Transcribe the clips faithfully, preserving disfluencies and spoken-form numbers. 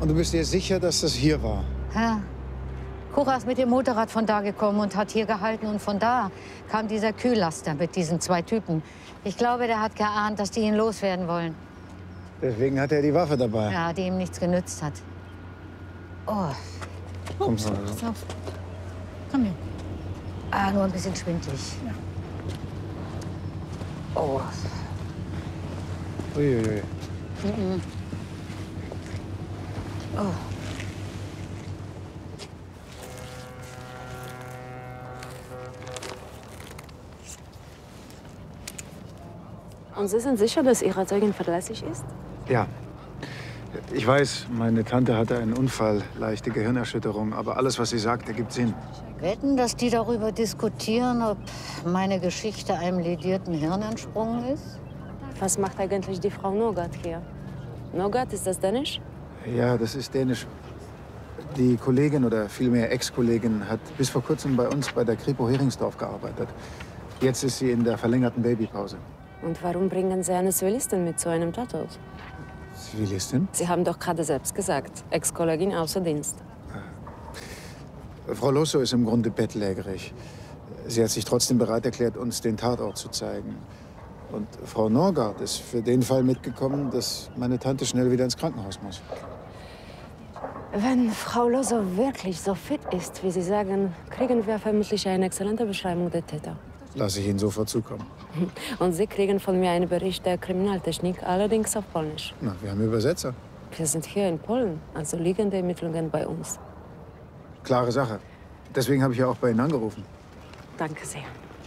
Und du bist dir sicher, dass das hier war? Ja. Cura ist mit dem Motorrad von da gekommen und hat hier gehalten. Und von da kam dieser Kühllaster mit diesen zwei Typen. Ich glaube, der hat geahnt, dass die ihn loswerden wollen. Deswegen hat er die Waffe dabei. Ja, die ihm nichts genützt hat. Oh. Kommst du? Pass auf. Komm her. Ah, nur ein bisschen schwindlig. Ja. Oh. Uiuiui. Mhm. Oh. Und Sie sind sicher, dass Ihre Zeugin verlässlich ist? Ja. Ich weiß, meine Tante hatte einen Unfall, leichte Gehirnerschütterung. Aber alles, was sie sagt, ergibt Sinn. Wetten, dass die darüber diskutieren, ob meine Geschichte einem ledierten Hirn entsprungen ist? Was macht eigentlich die Frau Nogard hier? Nogard, ist das Dänisch? Ja, das ist dänisch. Die Kollegin oder vielmehr Ex-Kollegin hat bis vor kurzem bei uns bei der Kripo Heringsdorf gearbeitet. Jetzt ist sie in der verlängerten Babypause. Und warum bringen Sie eine Zivilistin mit zu einem Tatort? Zivilistin? Sie haben doch gerade selbst gesagt, Ex-Kollegin außer Dienst. Frau Losso ist im Grunde bettlägerig. Sie hat sich trotzdem bereit erklärt, uns den Tatort zu zeigen. Und Frau Norgard ist für den Fall mitgekommen, dass meine Tante schnell wieder ins Krankenhaus muss. Wenn Frau Losso wirklich so fit ist, wie Sie sagen, kriegen wir vermutlich eine exzellente Beschreibung der Täter. Lasse ich Ihnen sofort zukommen. Und Sie kriegen von mir einen Bericht der Kriminaltechnik, allerdings auf Polnisch. Na, wir haben Übersetzer. Wir sind hier in Polen, also liegen die Ermittlungen bei uns. Klare Sache. Deswegen habe ich ja auch bei Ihnen angerufen. Danke sehr.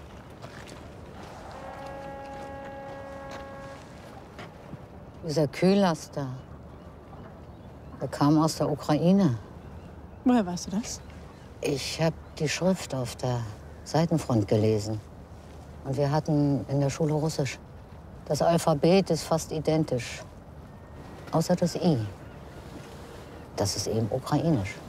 Dieser Kühllaster, der kam aus der Ukraine. Woher weißt du das? Ich habe die Schrift auf der Seitenfront gelesen. Und wir hatten in der Schule Russisch. Das Alphabet ist fast identisch. Außer das I. Das ist eben ukrainisch.